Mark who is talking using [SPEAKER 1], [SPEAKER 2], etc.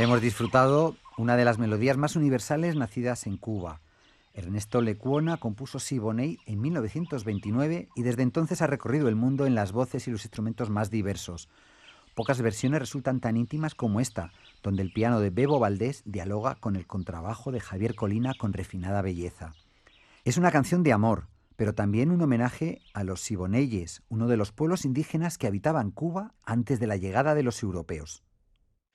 [SPEAKER 1] Hemos disfrutado una de las melodías más universales nacidas en Cuba. Ernesto Lecuona compuso Siboney en 1929 y desde entonces ha recorrido el mundo en las voces y los instrumentos más diversos. Pocas versiones resultan tan íntimas como esta, donde el piano de Bebo Valdés dialoga con el contrabajo de Javier Colina con refinada belleza. Es una canción de amor, pero también un homenaje a los siboneyes, uno de los pueblos indígenas que habitaban Cuba antes de la llegada de los europeos.